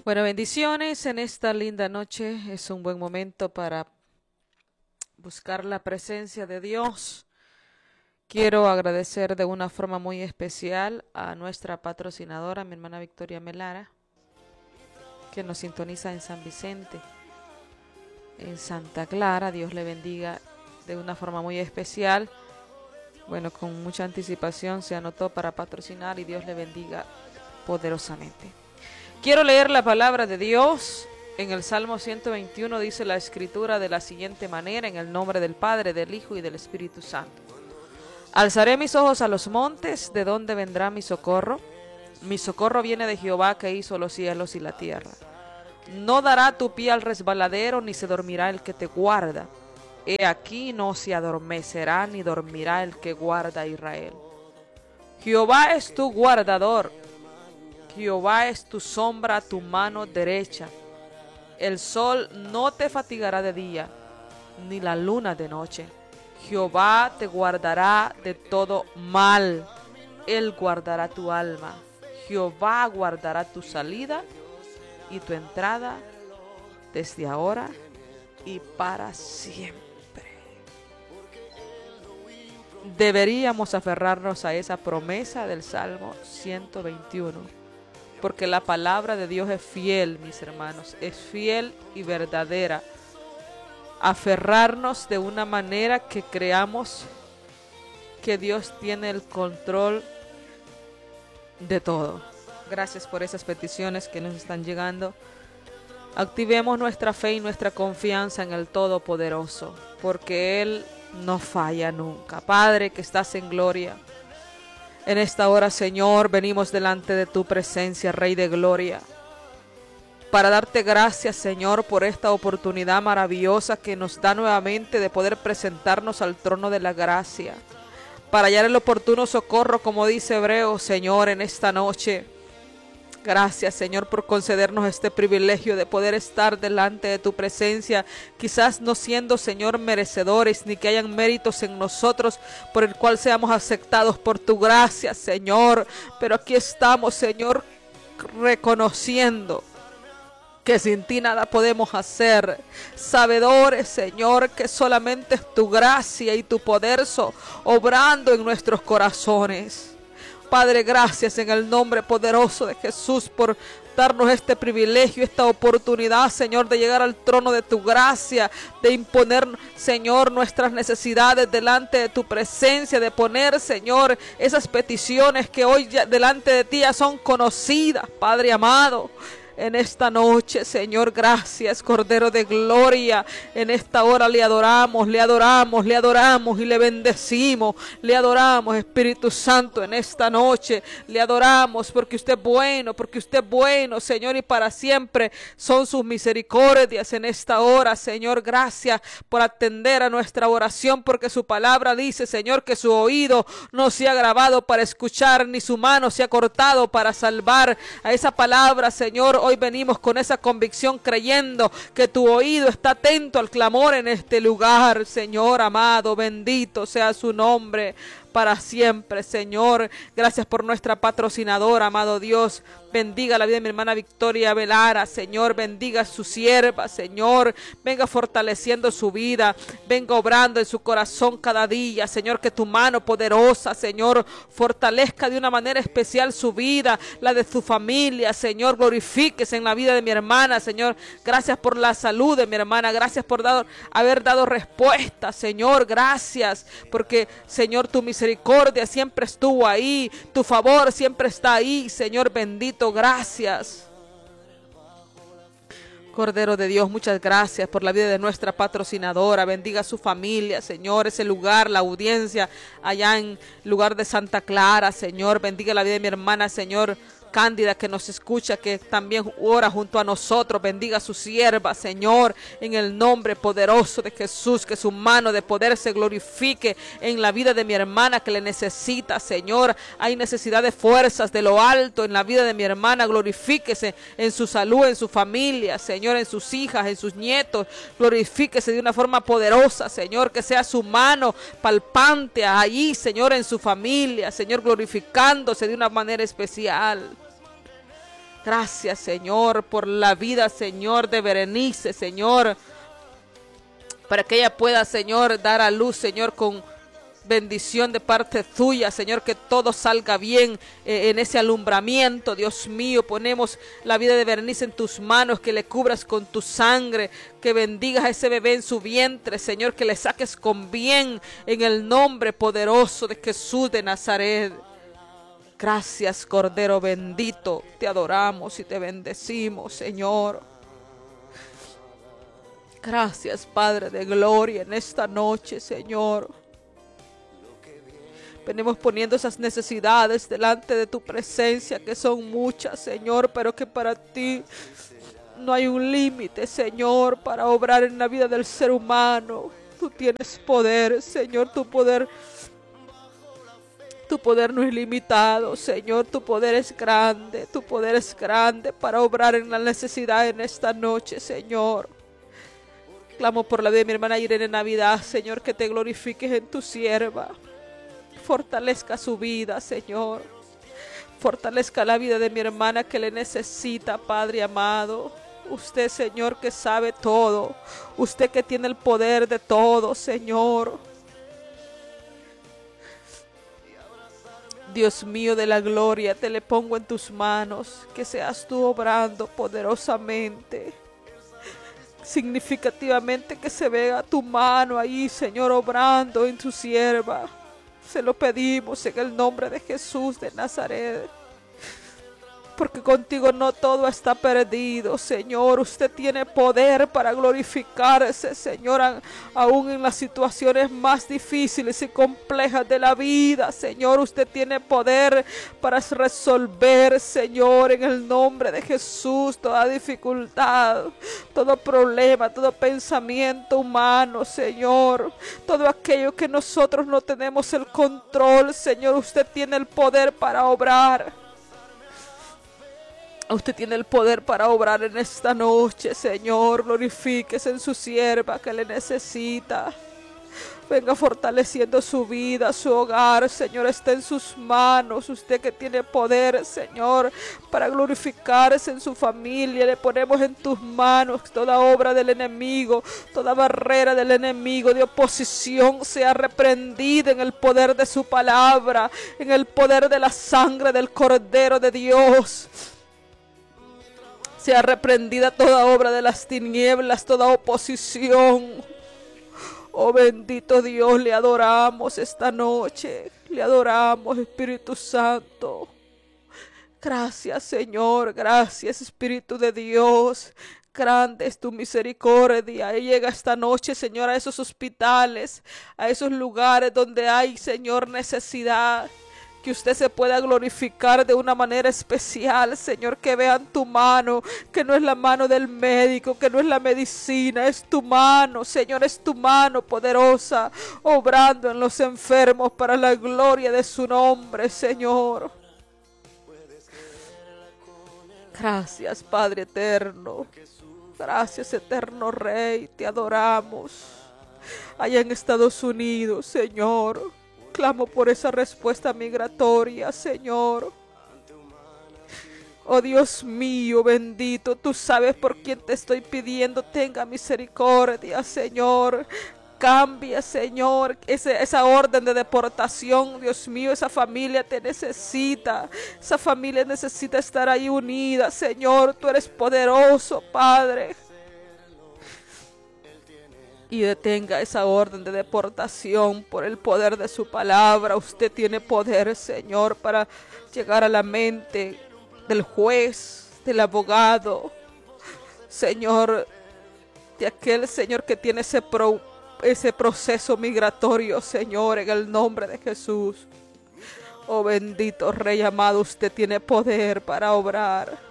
Bueno, bendiciones en esta linda noche. Es un buen momento para buscar la presencia de Dios. Quiero agradecer de una forma muy especial a nuestra patrocinadora, mi hermana Victoria Melara, que nos sintoniza en San Vicente, en Santa Clara. Dios le bendiga de una forma muy especial. Bueno, con mucha anticipación se anotó para patrocinar y Dios le bendiga poderosamente. Quiero leer la palabra de Dios. En el Salmo 121 dice la Escritura de la siguiente manera: en el nombre del Padre, del Hijo y del Espíritu Santo. Alzaré mis ojos a los montes, ¿de dónde vendrá mi socorro? Mi socorro viene de Jehová, que hizo los cielos y la tierra. No dará tu pie al resbaladero, ni se dormirá el que te guarda. He aquí, no se adormecerá ni dormirá el que guarda a Israel. Jehová es tu guardador. Jehová es tu sombra, tu mano derecha. El sol no te fatigará de día, ni la luna de noche. Jehová te guardará de todo mal. Él guardará tu alma. Jehová guardará tu salida y tu entrada desde ahora y para siempre. Deberíamos aferrarnos a esa promesa del Salmo 121. Porque la palabra de Dios es fiel, mis hermanos, es fiel y verdadera. Aferrarnos de una manera que creamos que Dios tiene el control de todo. Gracias por esas peticiones que nos están llegando. Activemos nuestra fe y nuestra confianza en el Todopoderoso, porque Él no falla nunca. Padre que estás en gloria, en esta hora, Señor, venimos delante de tu presencia, Rey de Gloria, para darte gracias, Señor, por esta oportunidad maravillosa que nos da nuevamente de poder presentarnos al trono de la gracia, para hallar el oportuno socorro, como dice Hebreos, Señor, en esta noche. Gracias, Señor, por concedernos este privilegio de poder estar delante de tu presencia, quizás no siendo, Señor, merecedores, ni que hayan méritos en nosotros por el cual seamos aceptados por tu gracia, Señor. Pero aquí estamos, Señor, reconociendo que sin ti nada podemos hacer, sabedores, Señor, que solamente es tu gracia y tu poder obrando en nuestros corazones. Padre, gracias en el nombre poderoso de Jesús por darnos este privilegio, esta oportunidad, Señor, de llegar al trono de tu gracia, de imponer, Señor, nuestras necesidades delante de tu presencia, de poner, Señor, esas peticiones que hoy ya delante de ti ya son conocidas, Padre amado. En esta noche, Señor, gracias, Cordero de Gloria. En esta hora le adoramos, le adoramos, le adoramos y le bendecimos. Le adoramos, Espíritu Santo, en esta noche. Le adoramos porque usted es bueno, Señor, y para siempre son sus misericordias en esta hora, Señor. Gracias por atender a nuestra oración, porque su palabra dice, Señor, que su oído no se ha agravado para escuchar, ni su mano se ha cortado para salvar. A esa palabra, Señor, hoy venimos con esa convicción, creyendo que tu oído está atento al clamor en este lugar, Señor amado. Bendito sea su nombre para siempre, Señor. Gracias por nuestra patrocinadora, amado Dios. Bendiga la vida de mi hermana Victoria Melara, Señor. Bendiga a su sierva, Señor. Venga fortaleciendo su vida. Venga obrando en su corazón cada día, Señor. Que tu mano poderosa, Señor, fortalezca de una manera especial su vida, la de su familia, Señor. Glorifíquese en la vida de mi hermana, Señor. Gracias por la salud de mi hermana. Gracias por haber dado respuesta, Señor. Gracias porque, Señor, tu misericordia siempre estuvo ahí. Tu favor siempre está ahí, Señor bendito. Gracias, Cordero de Dios, muchas gracias por la vida de nuestra patrocinadora. Bendiga a su familia, Señor, ese lugar, la audiencia allá en lugar de Santa Clara, Señor. Bendiga la vida de mi hermana, Señor Cándida, que nos escucha, que también ora junto a nosotros. Bendiga a su sierva, Señor, en el nombre poderoso de Jesús. Que su mano de poder se glorifique en la vida de mi hermana que le necesita, Señor. Hay necesidad de fuerzas de lo alto en la vida de mi hermana. Glorifíquese en su salud, en su familia, Señor, en sus hijas, en sus nietos. Glorifíquese de una forma poderosa, Señor, que sea su mano palpante allí, Señor, en su familia, Señor, glorificándose de una manera especial. Gracias, Señor, por la vida, Señor, de Berenice, Señor, para que ella pueda, Señor, dar a luz, Señor, con bendición de parte tuya, Señor, que todo salga bien en ese alumbramiento. Dios mío, ponemos la vida de Berenice en tus manos, que le cubras con tu sangre, que bendigas a ese bebé en su vientre, Señor, que le saques con bien en el nombre poderoso de Jesús de Nazaret. Gracias, Cordero bendito, te adoramos y te bendecimos, Señor. Gracias, Padre de gloria, en esta noche, Señor. Venimos poniendo esas necesidades delante de tu presencia, que son muchas, Señor, pero que para ti no hay un límite, Señor, para obrar en la vida del ser humano. Tú tienes poder, Señor, tu poder no es limitado, Señor, tu poder es grande para obrar en la necesidad en esta noche, Señor. Clamo por la vida de mi hermana Irene Navidad, Señor, que te glorifiques en tu sierva. Fortalezca su vida, Señor. Fortalezca la vida de mi hermana que le necesita, Padre amado. Usted, Señor, que sabe todo. Usted que tiene el poder de todo, Señor. Dios mío de la gloria, te le pongo en tus manos. Que seas tú obrando poderosamente. Significativamente que se vea tu mano ahí, Señor, obrando en tu sierva. Se lo pedimos en el nombre de Jesús de Nazaret. Porque contigo no todo está perdido, Señor. Usted tiene poder para glorificarse, Señor, aún en las situaciones más difíciles y complejas de la vida, Señor. Usted tiene poder para resolver, Señor, en el nombre de Jesús, toda dificultad, todo problema, todo pensamiento humano, Señor. Todo aquello que nosotros no tenemos el control, Señor. Usted tiene el poder para obrar. Usted tiene el poder para obrar en esta noche, Señor. Glorifíquese en su sierva que le necesita. Venga fortaleciendo su vida, su hogar, Señor, está en sus manos. Usted que tiene poder, Señor, para glorificarse en su familia. Le ponemos en tus manos toda obra del enemigo, toda barrera del enemigo de oposición sea reprendida en el poder de su palabra, en el poder de la sangre del Cordero de Dios. Sea reprendida toda obra de las tinieblas, toda oposición. Oh bendito Dios, le adoramos esta noche. Le adoramos, Espíritu Santo. Gracias, Señor. Gracias, Espíritu de Dios. Grande es tu misericordia. Y llega esta noche, Señor, a esos hospitales, a esos lugares donde hay, Señor, necesidad. Que usted se pueda glorificar de una manera especial, Señor, que vean tu mano, que no es la mano del médico, que no es la medicina, es tu mano, Señor, es tu mano poderosa, obrando en los enfermos para la gloria de su nombre, Señor. Gracias, Padre eterno, gracias, eterno Rey, te adoramos. Allá en Estados Unidos, Señor, clamo por esa respuesta migratoria, Señor. Oh Dios mío, bendito, tú sabes por quién te estoy pidiendo. Tenga misericordia, Señor. Cambia, Señor, esa orden de deportación. Dios mío, esa familia te necesita. Esa familia necesita estar ahí unida, Señor. Tú eres poderoso, Padre. Y detenga esa orden de deportación por el poder de su palabra. Usted tiene poder, Señor, para llegar a la mente del juez, del abogado, Señor, de aquel, Señor, que tiene ese proceso migratorio, Señor, en el nombre de Jesús. Oh bendito Rey amado, usted tiene poder para obrar.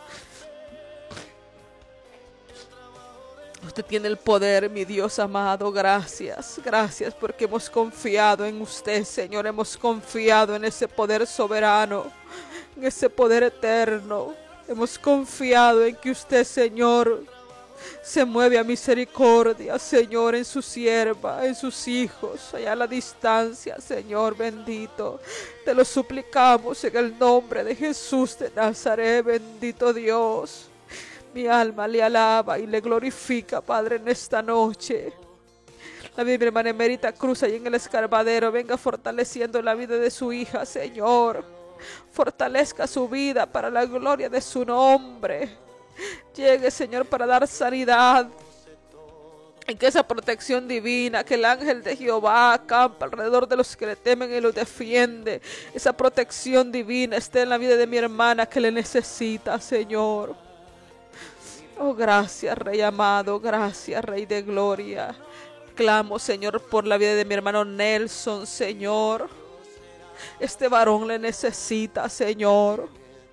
Usted tiene el poder, mi Dios amado. Gracias, gracias porque hemos confiado en usted, Señor. Hemos confiado en ese poder soberano, en ese poder eterno. Hemos confiado en que usted, Señor, Se mueve a misericordia, Señor, en su sierva, en sus hijos, allá a la distancia, Señor bendito. Te lo suplicamos en el nombre de Jesús de Nazaret, bendito Dios. Mi alma le alaba y le glorifica, Padre, en esta noche. La vida de mi hermana Emerita Cruz, ahí en el escarbadero, venga fortaleciendo la vida de su hija, Señor. Fortalezca su vida para la gloria de su nombre. Llegue, Señor, para dar sanidad. Y que esa protección divina, que el ángel de Jehová acampa alrededor de los que le temen y los defiende. Esa protección divina esté en la vida de mi hermana que le necesita, Señor. Oh, gracias, Rey amado. Gracias, Rey de gloria. Clamo, Señor, por la vida de mi hermano Nelson, Señor. Este varón le necesita, Señor.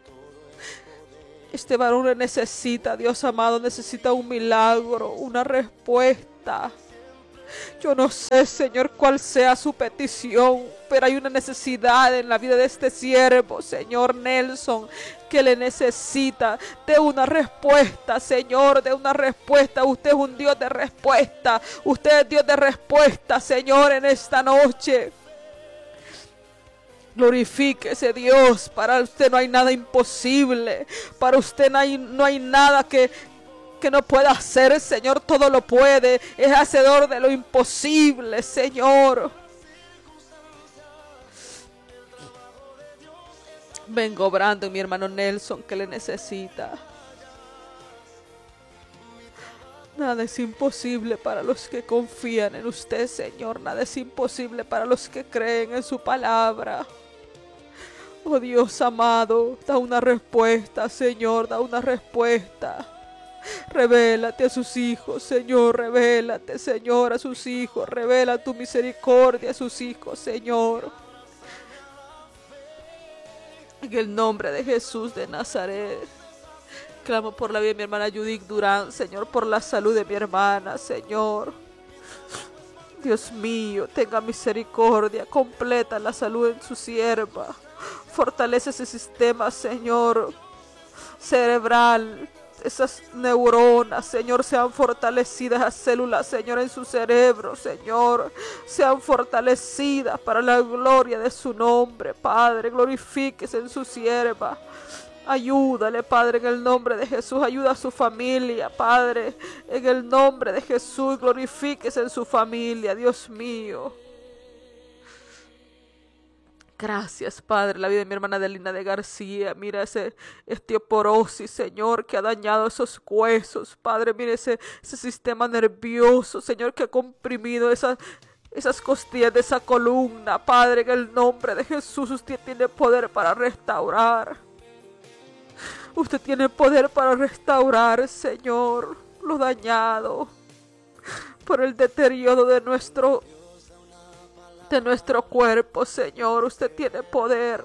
Este varón le necesita, Dios amado, necesita un milagro, una respuesta. Yo no sé, Señor, cuál sea su petición, pero hay una necesidad en la vida de este siervo, Señor Nelson, que le necesita de una respuesta, Señor, de una respuesta. Usted es un Dios de respuesta. Usted es Dios de respuesta, Señor, en esta noche. Glorifíquese, Dios. Para usted no hay nada imposible. Para usted no hay nada que no pueda hacer, Señor. Todo lo puede. Es hacedor de lo imposible, Señor. Vengo obrando en mi hermano Nelson, que le necesita. Nada es imposible para los que confían en usted, Señor. Nada es imposible para los que creen en su palabra. Oh Dios amado, da una respuesta, Señor, da una respuesta. Revélate a sus hijos, Señor, revélate, Señor, a sus hijos. Revela tu misericordia a sus hijos, Señor. En el nombre de Jesús de Nazaret. Clamo por la vida de mi hermana Judith Durán, Señor, por la salud de mi hermana, Señor. Dios mío, tenga misericordia, completa la salud en su sierva. Fortalece ese sistema, Señor, cerebral. Esas neuronas, Señor, sean fortalecidas, esas células, Señor, en su cerebro, Señor, sean fortalecidas para la gloria de su nombre, Padre. Glorifíquese en su sierva. Ayúdale, Padre, en el nombre de Jesús. Ayuda a su familia, Padre. En el nombre de Jesús, glorifíquese en su familia, Dios mío. Gracias, Padre, la vida de mi hermana Adelina de García. Mira ese osteoporosis, Señor, que ha dañado esos huesos. Padre, mira ese sistema nervioso, Señor, que ha comprimido esas costillas de esa columna. Padre, en el nombre de Jesús, usted tiene poder para restaurar. Usted tiene poder para restaurar, Señor, lo dañado por el deterioro de nuestro cuerpo, Señor. Usted tiene poder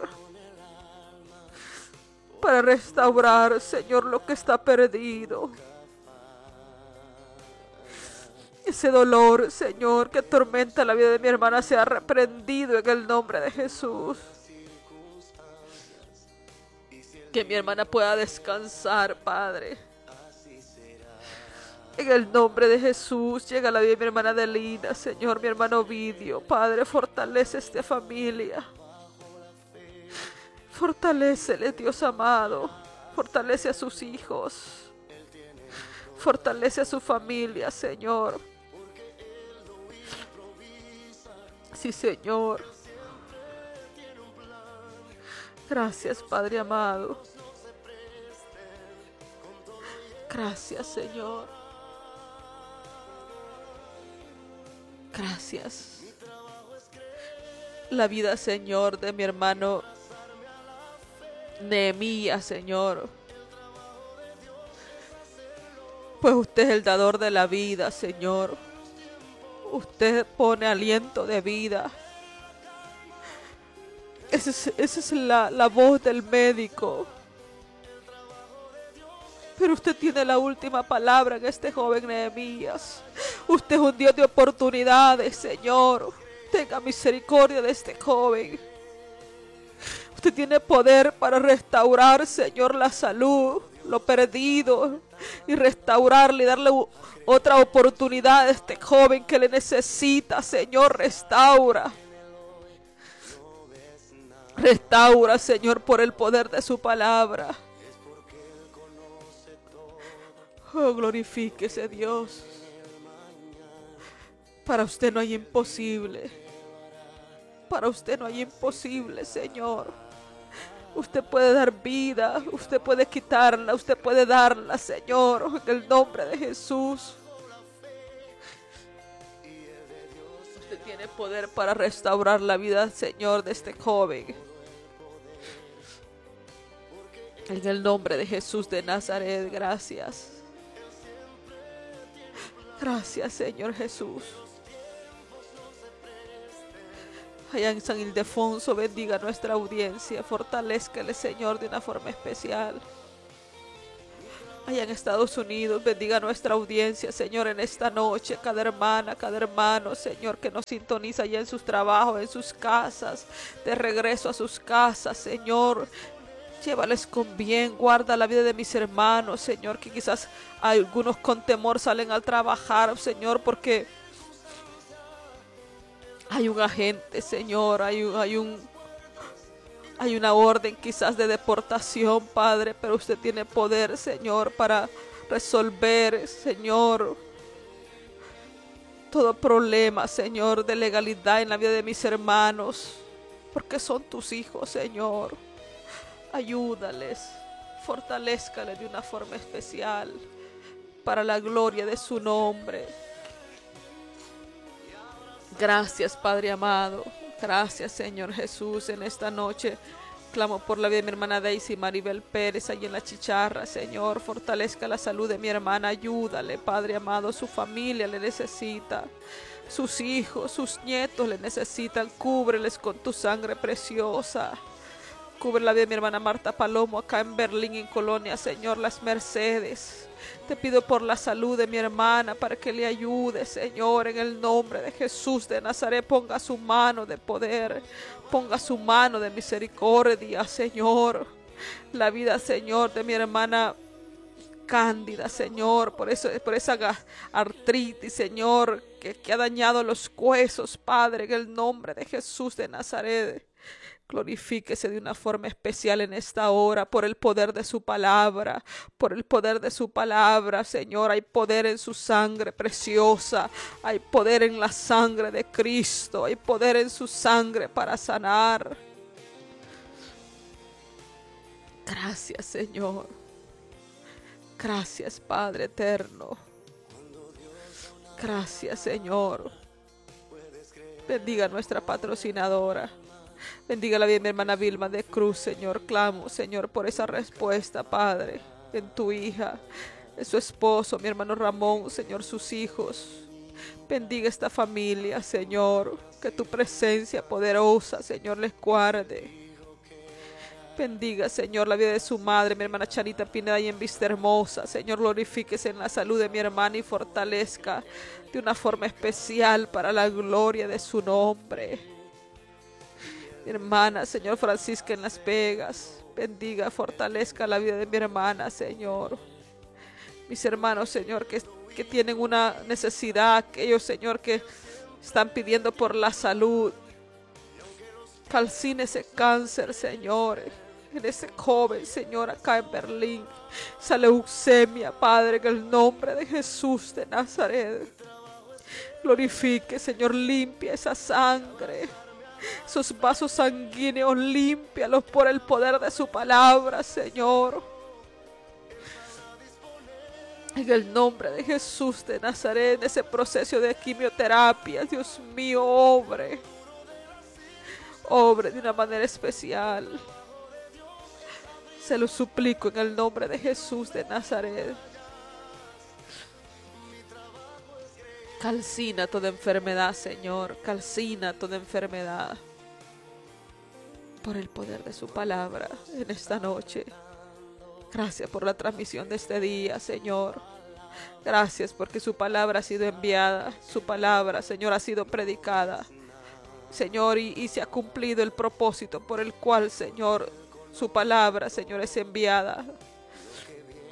para restaurar, Señor, lo que está perdido. Ese dolor, Señor, que atormenta la vida de mi hermana sea reprendido en el nombre de Jesús. Que mi hermana pueda descansar, Padre. En el nombre de Jesús, llega la vida de mi hermana Adelina, Señor, mi hermano Ovidio. Padre, fortalece esta familia. Fortalécele, Dios amado. Fortalece a sus hijos. Fortalece a su familia, Señor. Sí, Señor. Gracias, Padre amado. Gracias, Señor. Gracias. La vida, Señor, de mi hermano Nehemías, Señor. Pues usted es el dador de la vida, Señor. Usted pone aliento de vida. Esa es la voz del médico. Pero usted tiene la última palabra en este joven Nehemías. Usted es un Dios de oportunidades, Señor. Tenga misericordia de este joven. Usted tiene poder para restaurar, Señor, la salud. lo perdido y restaurarle, darle otra oportunidad a este joven que le necesita. Señor, restaura. Restaura, Señor, por el poder de su palabra. Oh, glorifíquese, Dios. Para usted no hay imposible. Para usted no hay imposible, Señor. Usted puede dar vida, usted puede quitarla, usted puede darla, Señor, en el nombre de Jesús. Usted tiene poder para restaurar la vida, Señor, de este joven. En el nombre de Jesús de Nazaret, gracias. Gracias, Señor Jesús. Allá en San Ildefonso, bendiga nuestra audiencia, fortalézcale, Señor, de una forma especial. Allá en Estados Unidos, bendiga nuestra audiencia, Señor, en esta noche, cada hermana, cada hermano, Señor, que nos sintoniza allá en sus trabajos, en sus casas, de regreso a sus casas, Señor. Llévales con bien, guarda la vida de mis hermanos, Señor, que quizás algunos con temor salen al trabajar, Señor, porque hay un agente, Señor, hay una orden quizás de deportación, Padre, pero usted tiene poder, Señor, para resolver, Señor, todo problema, Señor, de legalidad en la vida de mis hermanos, porque son tus hijos, Señor. Ayúdales, fortalézcales de una forma especial para la gloria de su nombre. Gracias, Padre amado. Gracias, Señor Jesús. En esta noche clamo por la vida de mi hermana Daisy Maribel Pérez, allí en la Chicharra. Señor, fortalezca la salud de mi hermana. Ayúdale, Padre amado. Su familia le necesita. Sus hijos, sus nietos le necesitan. Cúbreles con tu sangre preciosa. Cubre la vida de mi hermana Marta Palomo acá en Berlín, en Colonia, Señor, Las Mercedes. Te pido por la salud de mi hermana para que le ayude, Señor, en el nombre de Jesús de Nazaret. Ponga su mano de poder, ponga su mano de misericordia, Señor. La vida, Señor, de mi hermana Cándida, Señor, por esa artritis, Señor, que ha dañado los huesos, Padre, en el nombre de Jesús de Nazaret. Glorifíquese de una forma especial en esta hora por el poder de su palabra, por el poder de su palabra, Señor. Hay poder en su sangre preciosa, hay poder en la sangre de Cristo, hay poder en su sangre para sanar. Gracias, Señor. Gracias, Padre eterno. Gracias, Señor. Bendiga a nuestra patrocinadora. Bendiga la vida de mi hermana Vilma de Cruz, Señor. Clamo, Señor, por esa respuesta, Padre, en tu hija, en su esposo, mi hermano Ramón, Señor, sus hijos. Bendiga esta familia, Señor. Que tu presencia poderosa, Señor, les guarde. Bendiga, Señor, la vida de su madre, mi hermana Charita Pineda, y en Vista Hermosa. Señor, glorifíquese en la salud de mi hermana y fortalezca de una forma especial para la gloria de su nombre. Mi hermana, Señor, Francisca en Las Vegas, bendiga, fortalezca la vida de mi hermana, Señor. Mis hermanos, Señor, que tienen una necesidad, aquellos, Señor, que están pidiendo por la salud. Calcine ese cáncer, Señor, en ese joven, Señor, acá en Berlín. Esa leucemia, Padre, en el nombre de Jesús de Nazaret. Glorifique, Señor, limpia esa sangre. Esos vasos sanguíneos, límpialos por el poder de su palabra, Señor. En el nombre de Jesús de Nazaret, en ese proceso de quimioterapia, Dios mío, obre de una manera especial. Se lo suplico en el nombre de Jesús de Nazaret. Calcina toda enfermedad, Señor. Calcina toda enfermedad. Por el poder de su palabra en esta noche. Gracias por la transmisión de este día, Señor. Gracias porque su palabra ha sido enviada. Su palabra, Señor, ha sido predicada. Señor, y se ha cumplido el propósito por el cual, Señor, su palabra, Señor, es enviada.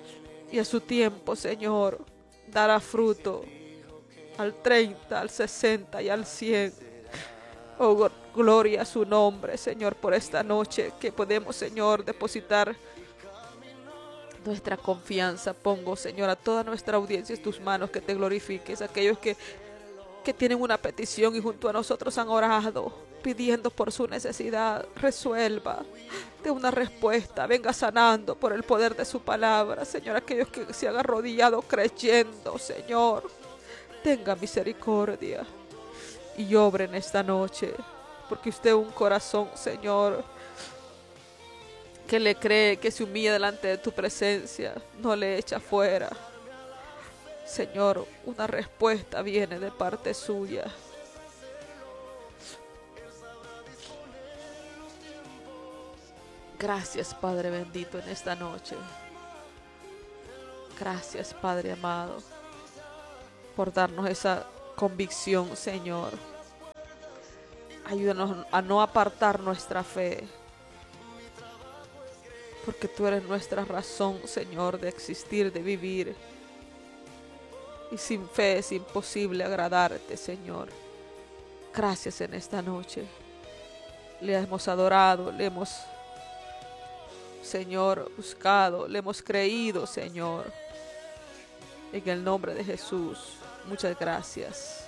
y a su tiempo, Señor, dará fruto al 30, al 60 y al 100. Oh, gloria a su nombre, Señor, por esta noche que podemos, Señor, depositar nuestra confianza. Pongo, Señor, a toda nuestra audiencia en tus manos, que te glorifiques. Aquellos que tienen una petición y junto a nosotros han orado, pidiendo por su necesidad, resuelva de una respuesta, venga sanando por el poder de su palabra. Señor, aquellos que se han arrodillado creyendo, Señor, tenga misericordia y obre en esta noche, porque usted un corazón, Señor, que le cree, que se humilla delante de tu presencia, no le echa fuera. Señor, una respuesta viene de parte suya. Gracias, Padre bendito, en esta noche. Gracias, Padre amado, por darnos esa convicción, Señor. Ayúdanos a no apartar nuestra fe, porque tú eres nuestra razón, Señor, de existir, de vivir. Y sin fe es imposible agradarte, Señor. Gracias en esta noche. Le hemos adorado, le hemos, Señor, buscado, le hemos creído, Señor. En el nombre de Jesús, muchas gracias.